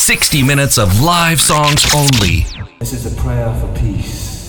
60 minutes of live songs only. This is a prayer for peace.